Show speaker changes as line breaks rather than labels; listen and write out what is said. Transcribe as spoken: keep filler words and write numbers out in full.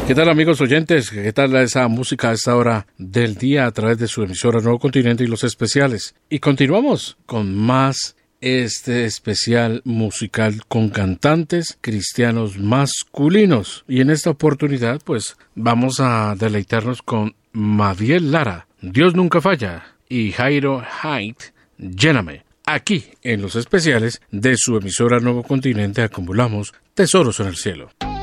¿Qué tal, amigos oyentes? ¿Qué tal esa música a esta hora del día a través de su emisora Nuevo Continente y los especiales? Y continuamos con más este especial musical con cantantes cristianos masculinos. Y en esta oportunidad, pues, vamos a deleitarnos con Madiel Lara, Dios nunca falla, y Jairo Haidt, Lléname. Aquí, en los especiales de su emisora Nuevo Continente, acumulamos tesoros en el cielo.